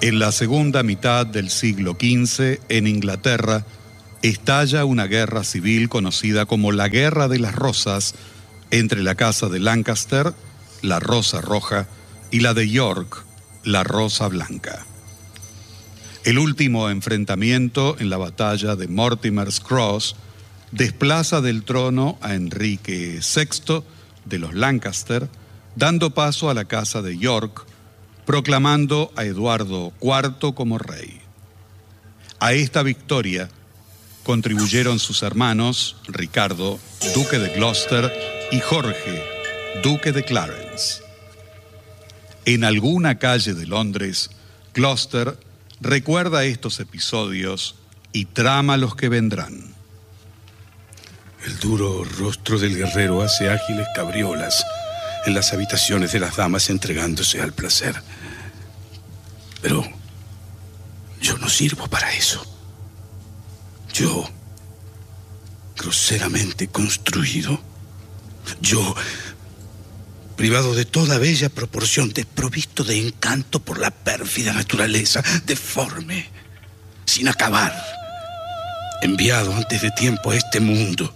En la segunda mitad del siglo XV, en Inglaterra, estalla una guerra civil conocida como la Guerra de las Rosas entre la casa de Lancaster, la Rosa Roja, y la de York, la Rosa Blanca. El último enfrentamiento en la batalla de Mortimer's Cross desplaza del trono a Enrique VI de los Lancaster, dando paso a la casa de York, proclamando a Eduardo IV como rey. A esta victoria contribuyeron sus hermanos Ricardo, duque de Gloucester, y Jorge, duque de Clarence. En alguna calle de Londres, Gloucester recuerda estos episodios y trama los que vendrán. El duro rostro del guerrero hace ágiles cabriolas en las habitaciones de las damas entregándose al placer. Pero yo no sirvo para eso. Yo, groseramente construido, yo, privado de toda bella proporción, desprovisto de encanto por la pérfida naturaleza, deforme, sin acabar, enviado antes de tiempo a este mundo.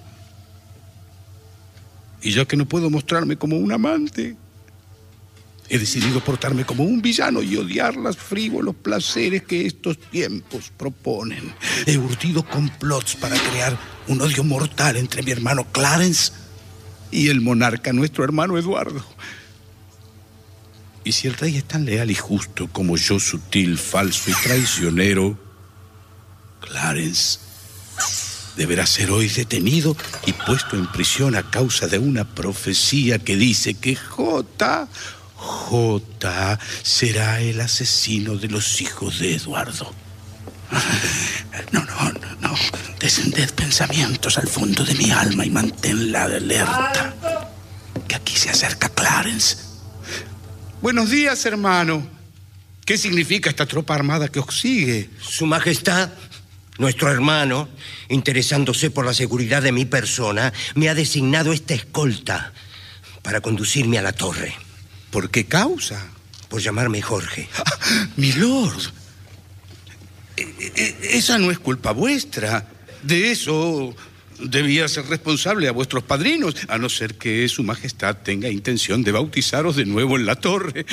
Y ya que no puedo mostrarme como un amante, he decidido portarme como un villano y odiar los frívolos placeres que estos tiempos proponen. He urdido complots para crear un odio mortal entre mi hermano Clarence y el monarca, nuestro hermano Eduardo. Y si el rey es tan leal y justo como yo, sutil, falso y traicionero, Clarence deberá ser hoy detenido y puesto en prisión a causa de una profecía que dice que J será el asesino de los hijos de Eduardo. No. Descended pensamientos al fondo de mi alma y manténla alerta. Que aquí se acerca Clarence. Buenos días, hermano. ¿Qué significa esta tropa armada que os sigue? Su Majestad, nuestro hermano, interesándose por la seguridad de mi persona, me ha designado esta escolta para conducirme a la torre. ¿Por qué causa? Por llamarme Jorge. Mi lord, esa no es culpa vuestra. De eso debía ser responsable a vuestros padrinos, a no ser que su majestad tenga intención de bautizaros de nuevo en la torre.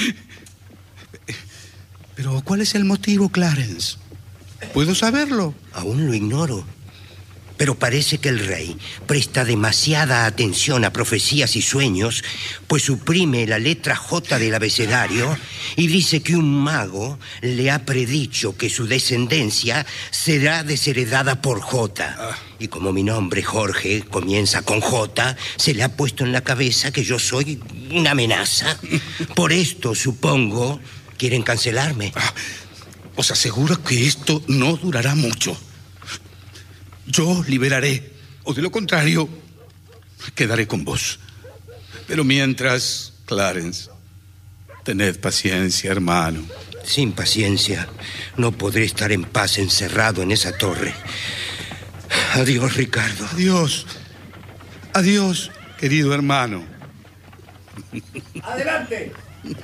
Pero, ¿cuál es el motivo, Clarence? ¿Puedo saberlo? Aún lo ignoro. Pero parece que el rey presta demasiada atención a profecías y sueños, pues suprime la letra J del abecedario y dice que un mago le ha predicho que su descendencia será desheredada por J. Y como mi nombre, Jorge, comienza con J, se le ha puesto en la cabeza que yo soy una amenaza. Por esto, supongo, quieren cancelarme. Os aseguro que esto no durará mucho. Yo liberaré, o de lo contrario, quedaré con vos. Pero mientras, Clarence, tened paciencia, hermano. Sin paciencia, no podré estar en paz encerrado en esa torre. Adiós, Ricardo. Adiós, querido hermano. ¡Adelante!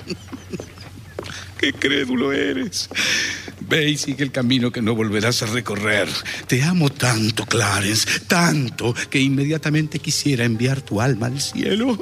¡Qué crédulo eres! Ve y sigue el camino que no volverás a recorrer. Te amo tanto, Clarence, tanto, que inmediatamente quisiera enviar tu alma al cielo.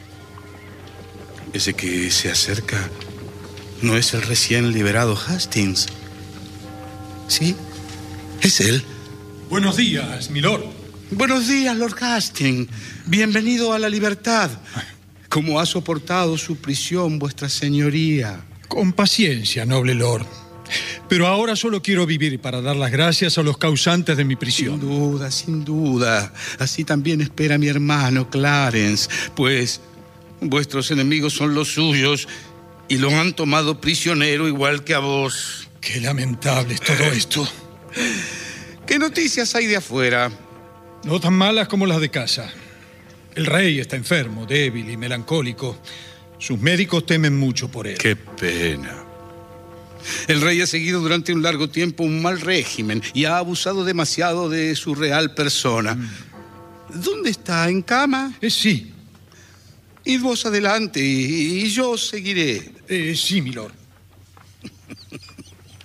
Ese que se acerca no es el recién liberado Hastings. ¿Sí? Es él. Buenos días, mi lord. Buenos días, Lord Hastings. Bienvenido a la libertad. ¿Cómo ha soportado su prisión, vuestra señoría? Con paciencia, noble lord. Pero ahora solo quiero vivir para dar las gracias a los causantes de mi prisión. Sin duda. Así también espera mi hermano Clarence, pues vuestros enemigos son los suyos y lo han tomado prisionero igual que a vos. Qué lamentable es todo esto. ¿Qué noticias hay de afuera? No tan malas como las de casa. El rey está enfermo, débil y melancólico. Sus médicos temen mucho por él. Qué pena. El rey ha seguido durante un largo tiempo un mal régimen y ha abusado demasiado de su real persona. ¿Dónde está? ¿En cama? Sí. Id vos adelante y yo seguiré. Sí, mi lord.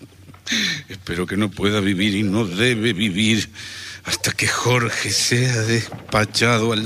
Espero que no pueda vivir y no debe vivir hasta que Jorge sea despachado al